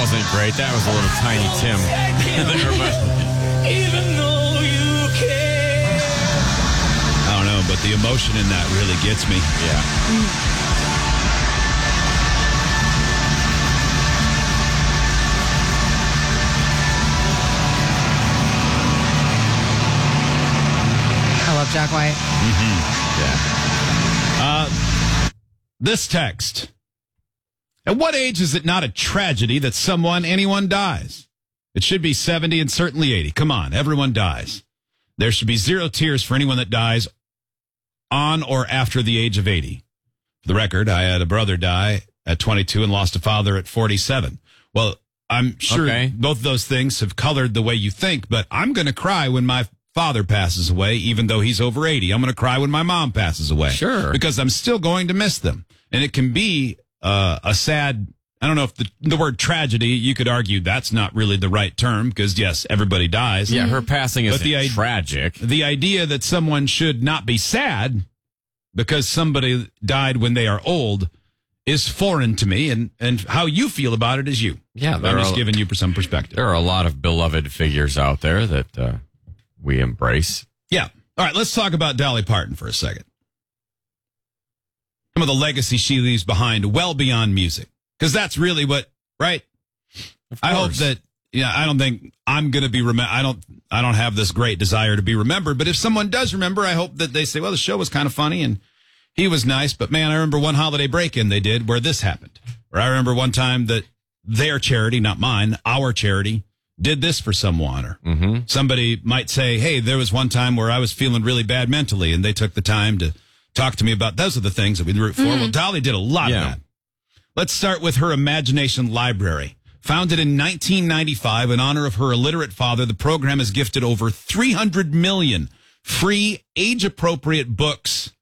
wasn't great. That was a little Tiny Tim there, but Even though you care. I don't know, but the emotion in that really gets me. yeah. I love Jack White. This text. At what age is it not a tragedy that anyone dies? It should be 70 and certainly 80. Come on, everyone dies. There should be 0 tears for anyone that dies on or after the age of 80. For the record, I had a brother die at 22 and lost a father at 47. Well, I'm sure both of those things have colored the way you think, but I'm going to cry when my father passes away, even though he's over 80. I'm going to cry when my mom passes away. Sure. Because I'm still going to miss them. And it can be a sad, I don't know if the word tragedy, you could argue that's not really the right term because, yes, everybody dies. Yeah, her passing is But tragic. The idea that someone should not be sad because somebody died when they are old is foreign to me. And how you feel about it is you. Yeah, I'm just giving you some perspective. There are a lot of beloved figures out there that we embrace. Yeah. All right, let's talk about Dolly Parton for a second. Some of the legacy she leaves behind well beyond music. Because that's really what, right? I hope that, I don't think I'm going to be I don't have this great desire to be remembered. But if someone does remember, I hope that they say, well, the show was kind of funny and he was nice. But man, I remember one holiday break-in they did where this happened. Or I remember one time that their charity, not mine, our charity, did this for someone. Or somebody might say, hey, there was one time where I was feeling really bad mentally and they took the time to talk to me about those are the things that we root for. Well, Dolly did a lot of that. Let's start with her Imagination Library. Founded in 1995 in honor of her illiterate father, the program has gifted over 300 million free, age-appropriate books